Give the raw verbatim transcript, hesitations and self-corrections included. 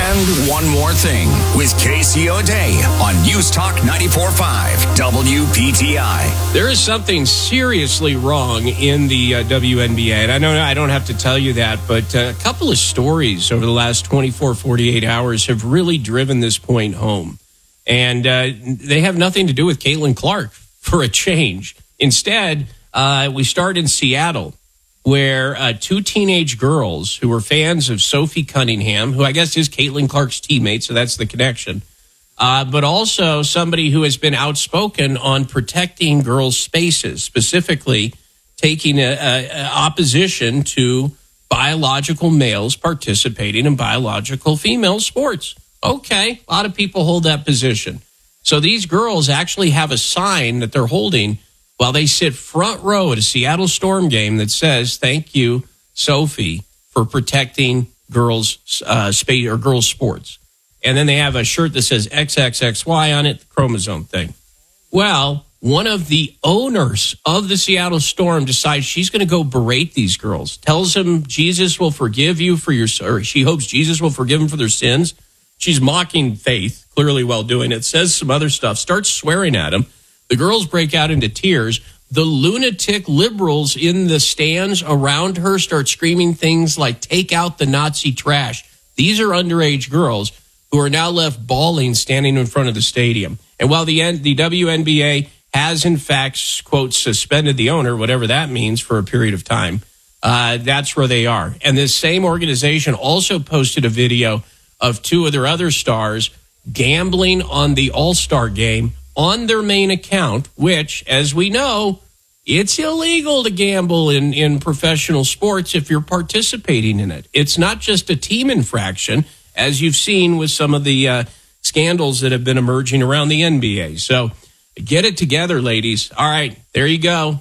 And one more thing with Casey O'Day on News Talk ninety-four point five W P T I. There is something seriously wrong in the uh, W N B A, and I know I don't have to tell you that, but uh, a couple of stories over the last twenty-four, forty-eight hours have really driven this point home. And uh, they have nothing to do with Caitlin Clark, for a change. Instead, uh, we start in Seattle, where uh, two teenage girls who were fans of Sophie Cunningham, who I guess is Caitlin Clark's teammate, so that's the connection, uh, but also somebody who has been outspoken on protecting girls' spaces, specifically taking a, a, a opposition to biological males participating in biological female sports. Okay, a lot of people hold that position. So these girls actually have a sign that they're holding while they sit front row at a Seattle Storm game that says, "Thank you, Sophie, for protecting girls' uh, space or girls' sports." And then they have a shirt that says X X X Y on it, the chromosome thing. Well, one of the owners of the Seattle Storm decides she's going to go berate these girls. Tells them Jesus will forgive you for your, or she hopes Jesus will forgive them for their sins. She's mocking faith, clearly while doing it. Says some other stuff. Starts swearing at them. The girls break out into tears. The lunatic liberals in the stands around her start screaming things like, "Take out the Nazi trash." These are underage girls who are now left bawling standing in front of the stadium. And while the, the W N B A has, in fact, quote, suspended the owner, whatever that means, for a period of time, uh, that's where they are. And this same organization also posted a video of two of their other stars gambling on the All-Star game on their main account, which, as we know, it's illegal to gamble in, in professional sports if you're participating in it. It's not just a team infraction, as you've seen with some of the uh, scandals that have been emerging around the N B A. So get it together, ladies. All right, there you go.